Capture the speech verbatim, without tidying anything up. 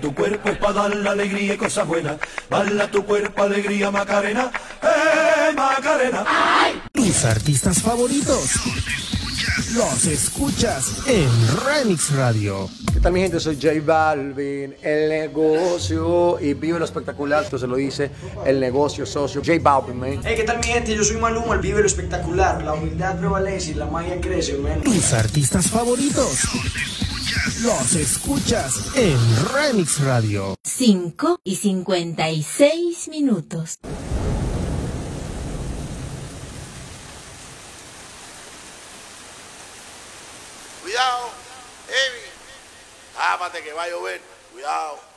tu cuerpo es para dar la alegría y cosas buenas. Bala tu cuerpo, alegría, Macarena. ¡Eh, Macarena! ¡Ay! Tus artistas favoritos los escuchas en Remix Radio. ¿Qué tal, mi gente? Soy J Balvin, el negocio, y vive lo espectacular. Esto se lo dice el negocio socio J Balvin, man. Hey, ¿qué tal, mi gente? Yo soy Maluma, el vive lo espectacular. La humildad prevalece y la magia crece, man. Tus artistas favoritos los escuchas en Remix Radio. cinco y cincuenta y seis minutos. Cuidado, Evi, tápate que va a llover, cuidado.